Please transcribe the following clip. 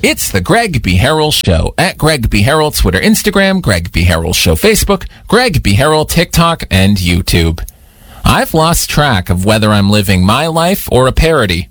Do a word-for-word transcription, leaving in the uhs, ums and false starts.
It's the Greg B. Harrell Show at Greg B. Harrell Twitter, Instagram, Greg B. Harrell Show Facebook, Greg B. Harrell TikTok, and YouTube. I've lost track of whether I'm living my life or a parody.